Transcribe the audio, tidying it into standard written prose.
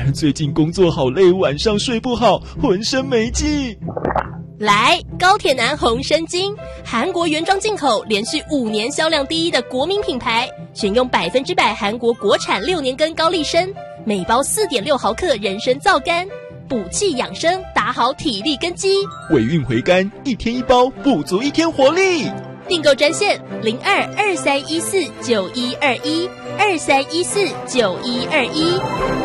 最近工作好累，晚上睡不好，浑身没劲。 来，高铁男红参精，韩国原装进口，连续5年销量第一的国民品牌，选用100%韩国国产6年根高丽参，每包4.6毫克人参皂苷，补气养生，打好体力根基。 尾韵回甘，1天1包，补足1天活力。 订购专线0223149121，23149121。